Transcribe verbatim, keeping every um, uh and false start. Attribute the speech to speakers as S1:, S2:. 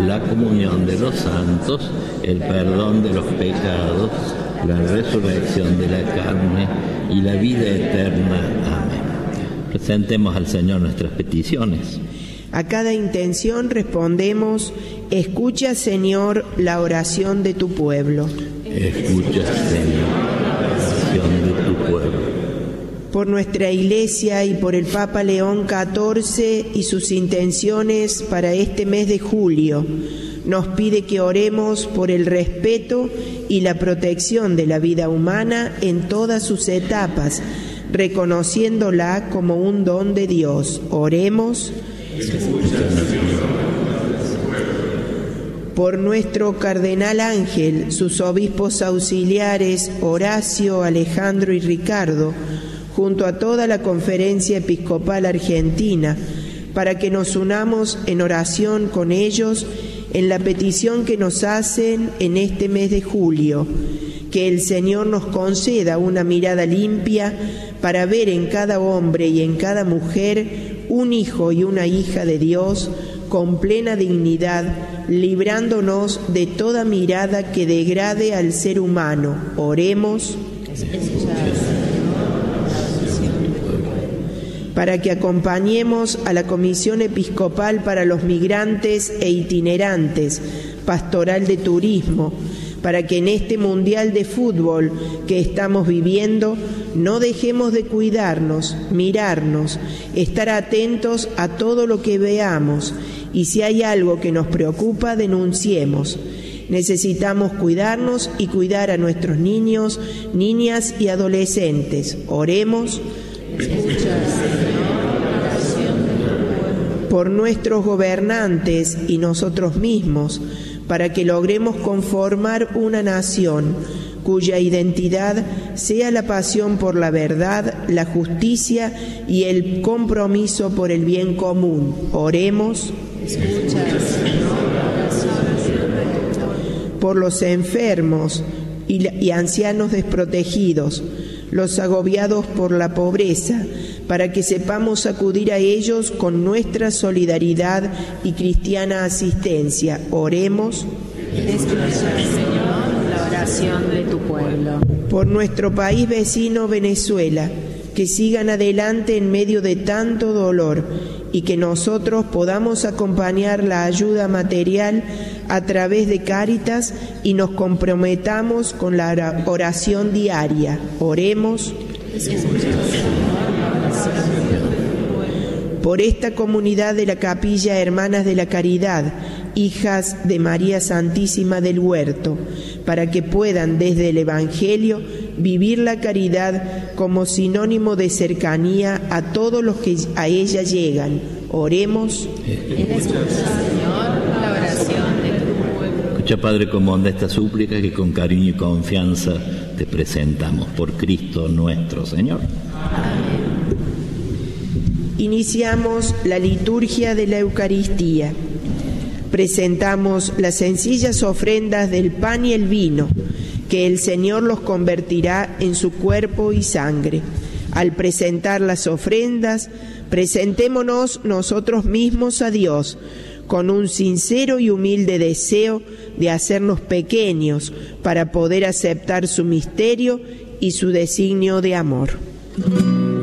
S1: la comunión de los santos, el perdón de los pecados, la resurrección de la carne y la vida eterna. Amén. Presentemos al Señor nuestras peticiones.
S2: A cada intención respondemos: escucha, Señor, la oración de tu pueblo.
S1: Escucha, Señor, la oración de tu pueblo.
S2: Por nuestra Iglesia y por el Papa León catorce y sus intenciones para este mes de julio, nos pide que oremos por el respeto y la protección de la vida humana en todas sus etapas, reconociéndola como un don de Dios. Oremos. Por nuestro Cardenal Ángel, sus obispos auxiliares Horacio, Alejandro y Ricardo, junto a toda la Conferencia Episcopal Argentina, para que nos unamos en oración con ellos en la petición que nos hacen en este mes de julio, que el Señor nos conceda una mirada limpia para ver en cada hombre y en cada mujer un hijo y una hija de Dios con plena dignidad, librándonos de toda mirada que degrade al ser humano. Oremos. Para que acompañemos a la Comisión Episcopal para los Migrantes e Itinerantes, Pastoral de Turismo, para que en este Mundial de Fútbol que estamos viviendo no dejemos de cuidarnos, mirarnos, estar atentos a todo lo que veamos, y si hay algo que nos preocupa, denunciemos. Necesitamos cuidarnos y cuidar a nuestros niños, niñas y adolescentes. Oremos. Por nuestros gobernantes y nosotros mismos, para que logremos conformar una nación cuya identidad sea la pasión por la verdad, la justicia y el compromiso por el bien común. Oremos. Por los enfermos y, y ancianos desprotegidos, los agobiados por la pobreza, para que sepamos acudir a ellos con nuestra solidaridad y cristiana asistencia. Oremos.
S3: Escucha, Señor, la oración de tu pueblo.
S2: Por nuestro país vecino Venezuela, que sigan adelante en medio de tanto dolor y que nosotros podamos acompañar la ayuda material a través de Cáritas y nos comprometamos con la oración diaria. Oremos. Por esta comunidad de la Capilla Hermanas de la Caridad, hijas de María Santísima del Huerto, para que puedan desde el Evangelio vivir la caridad como sinónimo de cercanía a todos los que a ella llegan. Oremos.
S1: Escucha, Padre común, de esta súplica que con cariño y confianza te presentamos por Cristo nuestro Señor.
S2: Amén. Iniciamos la liturgia de la Eucaristía. Presentamos las sencillas ofrendas del pan y el vino, que el Señor los convertirá en su cuerpo y sangre. Al presentar las ofrendas, presentémonos nosotros mismos a Dios, con un sincero y humilde deseo de hacernos pequeños para poder aceptar su misterio y su designio de amor.